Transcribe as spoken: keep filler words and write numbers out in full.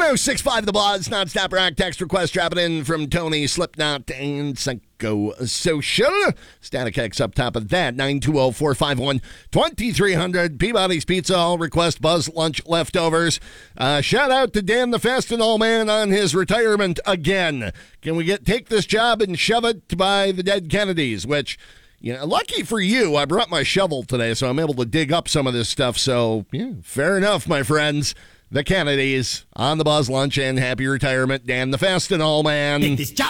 oh six five The Buzz, non-stop rock text request dropping in from Tony, Slipknot, and Psycho Social. Static X up top of that, nine two zero, four five one, two three zero zero. Peabody's Pizza, all request Buzz lunch leftovers. Uh, shout out to Dan the Fastenal Man on his retirement again. Can we get take this job and shove it by the dead Kennedys, which... You know, lucky for you, I brought my shovel today, so I'm able to dig up some of this stuff. So, yeah, fair enough, my friends. The Kennedys on the Buzz Lunch, and happy retirement, Dan the Fastenal Man. Take this job.